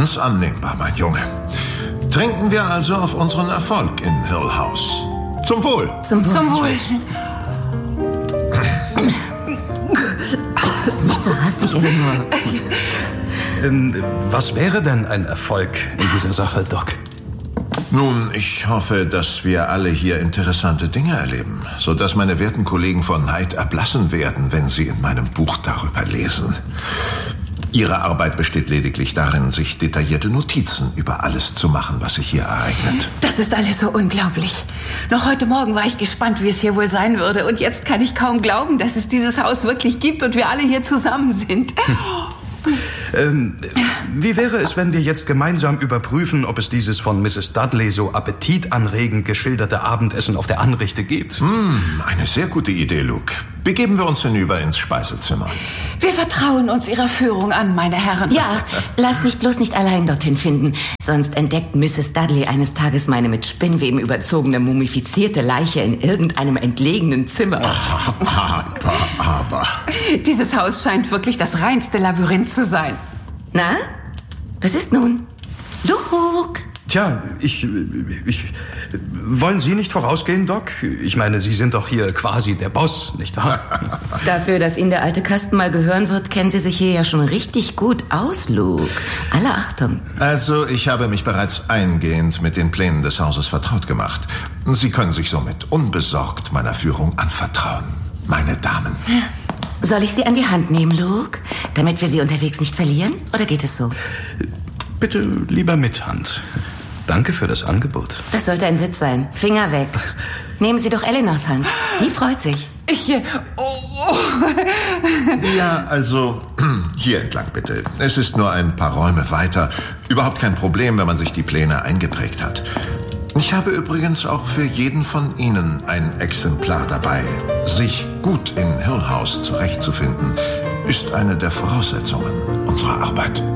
Ganz annehmbar, mein Junge. Trinken wir also auf unseren Erfolg in Hill House. Zum Wohl. Zum Wohl. Nicht so hastig, Eleanor. Was wäre denn ein Erfolg in dieser Sache, Doc? Nun, ich hoffe, dass wir alle hier interessante Dinge erleben, sodass meine werten Kollegen vor Neid erblassen werden, wenn sie in meinem Buch darüber lesen. Ihre Arbeit besteht lediglich darin, sich detaillierte Notizen über alles zu machen, was sich hier ereignet. Das ist alles so unglaublich. Noch heute Morgen war ich gespannt, wie es hier wohl sein würde. Und jetzt kann ich kaum glauben, dass es dieses Haus wirklich gibt und wir alle hier zusammen sind. Wie wäre es, wenn wir jetzt gemeinsam überprüfen, ob es dieses von Mrs. Dudley so appetitanregend geschilderte Abendessen auf der Anrichte gibt? Eine sehr gute Idee, Luke. Begeben wir uns hinüber ins Speisezimmer. Wir vertrauen uns Ihrer Führung an, meine Herren. Ja, lass mich bloß nicht allein dorthin finden. Sonst entdeckt Mrs. Dudley eines Tages meine mit Spinnweben überzogene, mumifizierte Leiche in irgendeinem entlegenen Zimmer. Aber. Dieses Haus scheint wirklich das reinste Labyrinth zu sein. Na, was ist nun? Luke! Tja, wollen Sie nicht vorausgehen, Doc? Ich meine, Sie sind doch hier quasi der Boss, nicht wahr? Dafür, dass Ihnen der alte Kasten mal gehören wird, kennen Sie sich hier ja schon richtig gut aus, Luke. Alle Achtung. Also, ich habe mich bereits eingehend mit den Plänen des Hauses vertraut gemacht. Sie können sich somit unbesorgt meiner Führung anvertrauen, meine Damen. Soll ich Sie an die Hand nehmen, Luke? Damit wir Sie unterwegs nicht verlieren? Oder geht es so? Bitte lieber mit Hand. Danke für das Angebot. Das sollte ein Witz sein. Finger weg. Nehmen Sie doch Eleanors Hand. Die freut sich. Ja, also, hier entlang bitte. Es ist nur ein paar Räume weiter. Überhaupt kein Problem, wenn man sich die Pläne eingeprägt hat. Ich habe übrigens auch für jeden von Ihnen ein Exemplar dabei. Sich gut in Hill House zurechtzufinden, ist eine der Voraussetzungen unserer Arbeit.